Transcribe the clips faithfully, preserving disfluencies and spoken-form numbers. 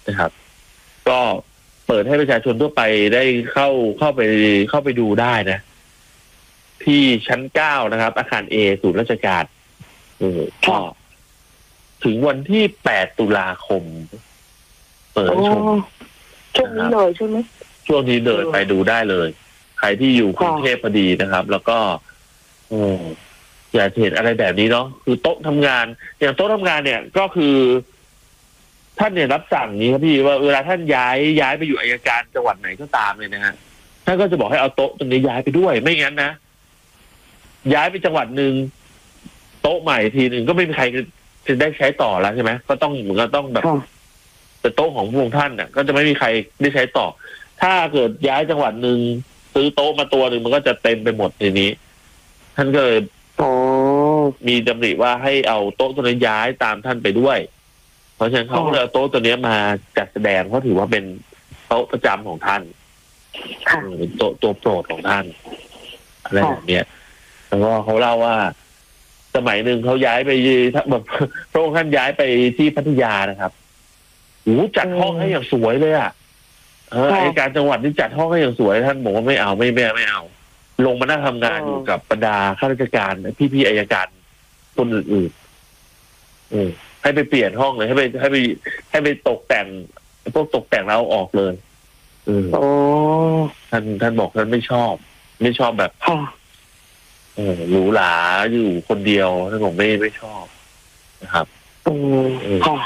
นะครับก็เปิดให้ประชาชนทั่วไปได้เข้าเข้าไปเข้าไปดูได้นะที่ชั้นเก้านะครับอาคาร A ศูนย์ราชการก็ถึงวันที่แปดตุลาคมเปิดชมช่วงนี้เลยใช่ไหมช่วงนี้เดินไปดูได้เลยใครที่อยู่กรุงเทพพอดีนะครับแล้วก็อยากเห็นอะไรแบบนี้เนาะคือโต๊ะทำงานอย่างโต๊ะทำงานเนี่ยก็คือท่านเนี่ยรับสั่งนี้ครับพี่ว่าเวลาท่านย้ายย้ายไปอยู่อัยการจังหวัดไหนก็ตามเลยนะฮะท่านก็จะบอกให้เอาโต๊ะตรงนี้ย้ายไปด้วยไม่งั้นนะย้ายไปจังหวัดหนึ่งโต๊ะใหม่ทีหนึ่งก็ไม่มีใครจะได้ใช้ต่อแล้วใช่ไหมก็ต้องเหมือนก็ต้องแบบแต่โต๊ะของพวกท่านเนี่ยก็จะไม่มีใครได้ใช้ต่อถ้าเกิดย้ายจังหวัดหนึ่งซื้อโต๊ะมาตัวหนึ่งมันก็จะเต็มไปหมดทีนี้ท่านก็เลยมีดำริว่าให้เอาโต๊ะตัวนี้ย้ายตามท่านไปด้วยเพราะฉะนั้นเขาก็เลยเอาโต๊ะตัวนี้มาจัดแสดงเพราะถือว่าเป็นโต๊ะประจำของท่านเป็นโต๊ะตัวโปรดของท่านอะไรแบบนี้แล้วก็เขาเล่าว่าสมัยหนึ่งเขาย้ายไปแบบพระองค์ท่านย้ายไปที่พัทยานะครับโอ้จัดห้องให้อย่างสวยเลยอ่ะเอออัยการจังหวัดนี่จัดห้องให้อย่างสวยท่านบอกว่าไม่เอาไม่แม่ไม่เอาลงมานั่งทำงานอยู่กับบรรดาข้าราชการพี่ๆอัยการคนอื่นๆอืมให้ไปเปลี่ยนห้องเลยให้ไปให้ไปให้ไปตกแต่งพวกตกแต่งแล้วออกเลยอืมท่านท่านบอกท่านไม่ชอบไม่ชอบแบบเออหรูหราอยู่คนเดียวท่านบอกไม่ไม่ชอบนะครับอืมค่ะ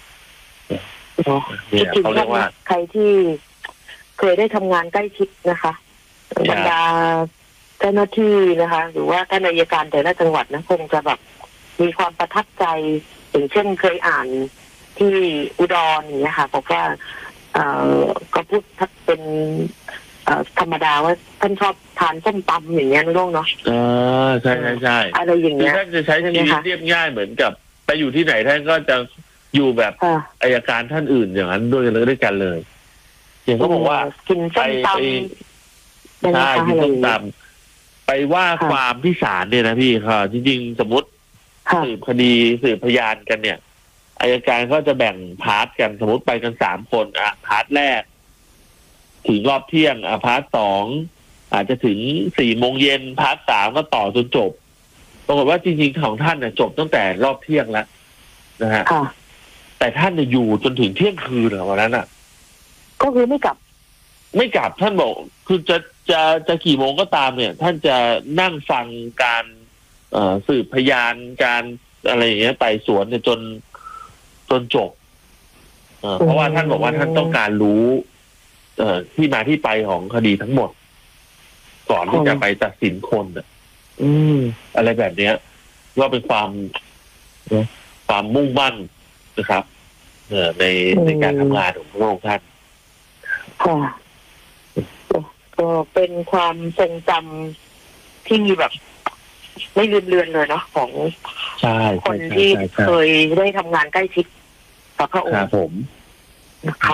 เนี่ยเขาเรียกว่าใครที่เคยได้ทำงานใกล้ชิดนะคะบรรดาเจ้าหน้าที่นะคะหรือว่าท่านอัยการแต่ละจังหวัดนะคงจะแบบมีความประทับใจอย่างเช่นเคยอ่านที่อุดรอย่างเงี้ยค่ะบอกว่าเอ่อก็พูดเป็นเอ่อธรรมดาว่าท่านชอบทานส้มตำอย่างเงี้ยนะลูกเนาะเออใช่ใช่ใช่อะไรอย่างเงี้ยท่านจะใช้ชีวิตเรียบง่ายเหมือนกับไปอยู่ที่ไหนท่านก็จะอยู่แบบอัยการท่านอื่นอย่างนั้นด้วยเลยด้วยกันเลยอย่างเขาบอกว่ากินส้มตำใช่กินส้มตำไปว่าความที่ศาลเนี่ยนะพี่ค่ะจริงๆสมมติสืบคดีสืบพยานกันเนี่ยอัยการก็จะแบ่งพาร์ทกันสมมติไปกันสามคนอ่ะพาร์ทแรกถึงรอบเที่ยงอ่ะพาร์ทสองอาจจะถึงสี่โมงเย็นพาร์ทสามก็ต่อจนจบปรากฏว่าจริงๆของท่านเนี่ยจบตั้งแต่รอบเที่ยงแล้วนะฮะแต่ท่านเนี่ยอยู่จนถึงเที่ยงคืนเหรอวันนั้นอ่ะก็คือไม่กลับไม่กลับท่านบอกคือจะจะจะกี่โมงก็ตามเนี่ยท่านจะนั่งฟังการเอ่อสืบพยานการอะไรอย่างเงี้ยไต่สวนเนี่ยจนจนจบเอ่อเพราะว่าท่านบอกว่าท่านต้องการรู้เอ่อที่มาที่ไปของคดีทั้งหมดก่อนที่จะไปตัดสินคนอ่ะอืมอะไรแบบเนี้ยก็เป็นความความมุ่งมั่นนะครับเอ่อในในการทำงานของพระองค์ท่านค่ะก็เป็นความทรงจำที่มีแบบไม่ลืมเลือนเลยเนาะของคนที่เคยได้ทำงานใกล้ชิดกับพระองค์ผมนะคะ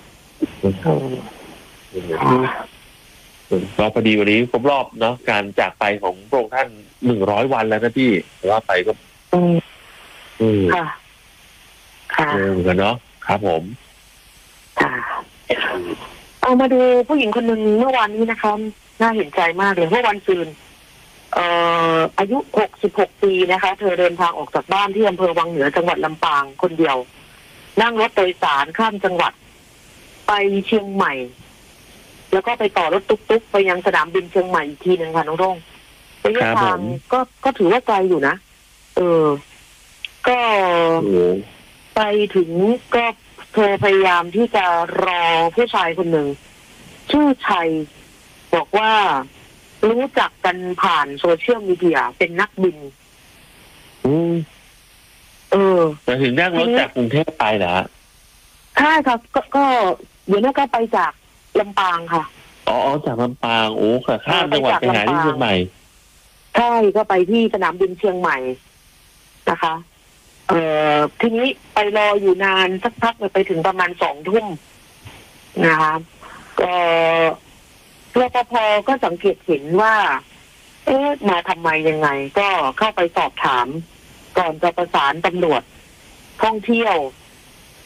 ก็พอดีวันนี้ครบรอบเนาะการจากไปของพระองค์ท่านหนึ่งร้อยวันแล้วนะพี่ว่าไปก็อืมค่ะค่ะเหมือนกันเนาะครับผมค่ะเอามาดูผู้หญิงคนหนึ่งเมื่อวานนี้นะคะน่าเห็นใจมากเลยเมื่อวันซืนเอ่ออายุหกสิบหกปีนะคะเธอเดินทางออกจากบ้านที่อำเภอวังเหนือจังหวัดลำปางคนเดียวนั่งรถโดยสารข้ามจังหวัดไปเชียงใหม่แล้วก็ไปต่อรถตุ๊กๆไปยังสนามบินเชียงใหม่อีกทีหนึ่งค่ะน้องรุ่งระยะทางก็ก็ถือว่าไกลอยู่นะเออก็ไปถึงก็เธอพยายามที่จะรอผู้ชายคนหนึ่งชื่อชัยบอกว่ารู้จักกันผ่านโซเชียลมีเดียเป็นนักบินอืมเออแต่ถึงนั่งรถจากกรุงเทพไปเหรอใช่ค่ะก็ก็เดี๋ยวนี้ก็ไปจากลำปางค่ะอ๋อจากลำปางโอ้ค่ะข้ามจังหวัดไปหาที่เชียงใหม่ใช่ก็ไปที่สนามบินเชียงใหม่นะคะเอ่อทีนี้ไปรออยู่นานสักพักไปถึงประมาณสองทุ่มนะคะก็รปภ.ก็สังเกตเห็นว่าเอ๊ะมาทำไมยังไงก็เข้าไปสอบถามก่อนจะประสานตำรวจท่องเที่ยว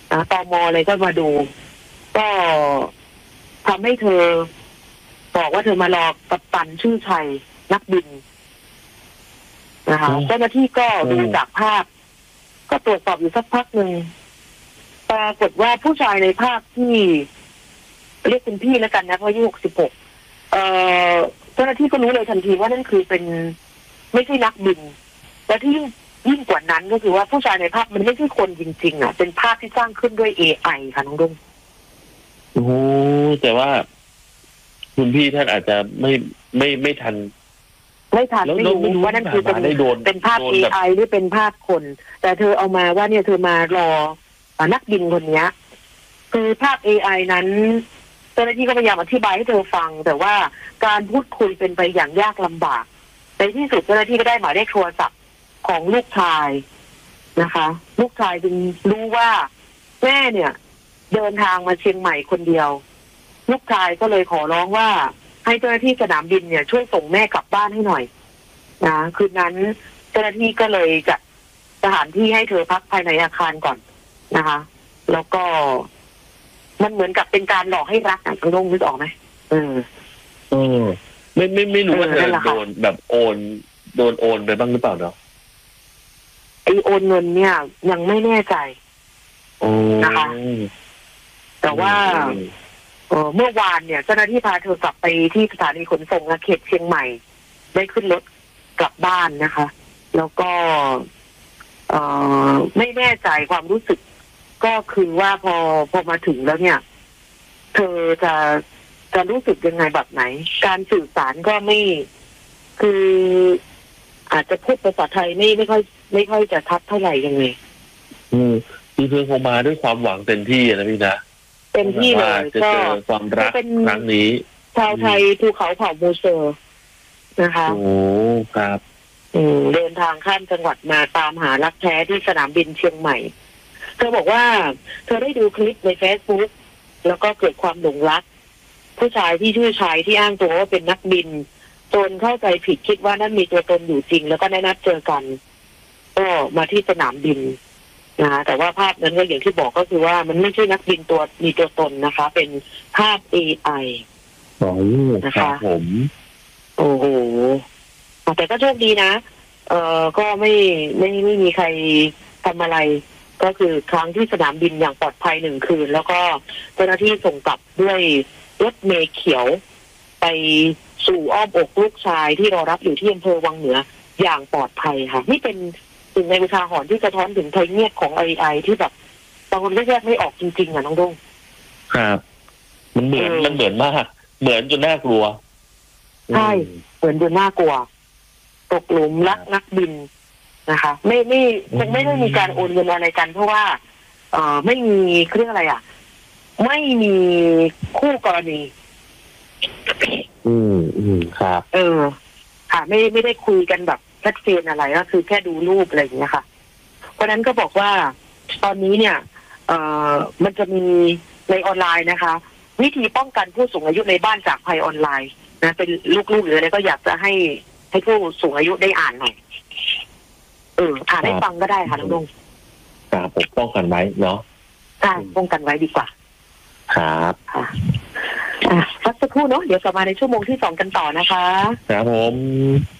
นะตมเลยก็มาดู ก็ทำให้เธอบอกว่าเธอมารอกัปตันชื่อชัยนักบินนะคะเจ้าหน้าที่ก็ดูจากภาพ ก็ตรวจสอบอยู่สักพักหนึ่งปรากฏว่าผู้ชายในภาพที่เรียกเป็นพี่แล้วกันนะเพราะอายุหกสิบหกเอ่อเจ้าหน้าที่ก็รู้เลยทันทีว่านั่นคือเป็นไม่ใช่นักบินและที่ยิ่งยิ่งกว่านั้นก็คือว่าผู้ชายในภาพมันไม่ใช่คนจริงๆอ่ะเป็นภาพที่สร้างขึ้นด้วย เอ ไอ ค่ะน้องดุ้งโอ้แต่ว่าคุณพี่ท่านอาจจะไม่ไม่ไม่ทันไม่ทันไม่รู้ว่านั่นคือเป็นเป็นภาพ เอ ไอ หรือเป็นภาพคน แต่เธอเอามาว่าเนี่ยเธอมารอนักบินคนนี้คือภาพ เอ ไอ นั้นเจ้าหน้าที่ก็พยายามอธิบายให้เธอฟังแต่ว่าการพูดคุยเป็นไปอย่างยากลำบากในที่สุดเจ้าหน้าที่ก็ได้หมายเลขโทรศัพท์ของลูกชายนะคะ ลูกชายจึงรู้ว่าแม่เนี่ยเดินทางมาเชียงใหม่คนเดียวลูกชายก็เลยขอร้องว่าให้เจ้าหน้าที่สนามบินเนี่ยช่วยส่งแม่กลับบ้านให้หน่อยนะคืนนั้นเจ้าหน้าที่ก็เลยจัดสถานที่ให้เธอพักภายในอาคารก่อนนะคะแล้วก็มันเหมือนกับเป็นการหลอกให้รักอ่ะคุณลุงนึกออกไหมเออเออไม่ไม่ไม่รู้ว่าเธอโดนแบบโอนโดนโอนไปบ้างหรือเปล่าเนาะไอโอนเงินเนี่ยยังไม่แน่ใจนะคะแต่ว่าเออเมื่อวานเนี่ยเจ้าหน้าที่พาเธอกลับไปที่สถานีขนส่งเขตเชียงใหม่ได้ขึ้นรถกลับบ้านนะคะ แล้วก็เออไม่แน่ใจความรู้สึกก็คือว่าพอพอมาถึงแล้วเนี่ยเธอจะจะรู้สึกยังไงแบบไหนการสื่อสารก็ไม่คืออาจจะพูดภาษาไทยไม่ไม่ค่อยไม่ค่อยจะทัดเท่าไหร่ยังไงอืมคือเธอคงมาด้วยความหวังเต็มที่นะพี่นะเต็มที่เลยก็ความรักครั้งนี้ชาวไทยภูเขาเผ่ามูเซอร์นะคะโอ้ครับเดินทางข้ามจังหวัดมาตามหารักแท้ที่สนามบินเชียงใหม่เธอบอกว่าเธอได้ดูคลิปใน Facebook แล้วก็เกิดความหลงรักผู้ชายที่ชื่อชายที่อ้างตัวว่าเป็นนักบินจนเข้าใจผิดคิดว่านั่นมีตัวตนอยู่จริงแล้วก็ได้นัดเจอกันก็มาที่สนามบินนะแต่ว่าภาพนั้นก็อย่างที่บอกก็คือว่ามันไม่ใช่นักบินตัวมีตัวตนนะคะ เป็นภาพ เอ ไอโอ้นะคะผมโอ้โหแต่ก็โชคดีนะเอ่อก็ไม่ไม่ไม่มีใครทำอะไรก็คือครั้งที่สนามบินอย่างปลอดภัยหนึ่งคืนแล้วก็เจ้าหน้าที่ส่งกลับด้วยรถเมล์เขียวไปสู่อ้อมอกลูกชายที่รอรับอยู่ที่อำเภอวังเหนืออย่างปลอดภัยค่ะนี่เป็นสิ่งในอุทาหรณ์ที่สะท้อนถึงภัยเงียบของ เอ ไอ ที่แบบบางคนแยกไม่ออกจริงๆอ่ะน้องดงครับมันเหมือนมันเหมือนมากเหมือนจนน่ากลัวใช่เหมือนจนน่ากลัวตกหลุมรักนักบินนะคะไม่ไม่คงไม่ได้มีการโอนเงินอะไรกันเพราะว่าเอ่อไม่มีเครื่องอะไรอ่ะไม่มีคู่กรณีอืมอืมครับเออค่ะไม่ไม่ได้คุยกันแบบชัดเจนอะไรก็คือแค่ดูรูปอะไรอย่างเงี้ยค่ะเพราะนั้นก็บอกว่าตอนนี้เนี่ยเอ่อมันจะมีในออนไลน์นะคะวิธีป้องกันผู้สูงอายุในบ้านจากภัยออนไลน์นะเป็นลูกๆหรืออะไรก็อยากจะให้ให้ผู้สูงอายุได้อ่านหน่อยเอออ่านให้ฟังก็ได้ค่ะน้องลุงครับผมป้องกันไว้เนาะใช่ป้องกันไว้ดีกว่าครับค่ะอ่ะสักครู่เนาะเดี๋ยวกลับมาในชั่วโมงที่สองกันต่อนะคะครับผม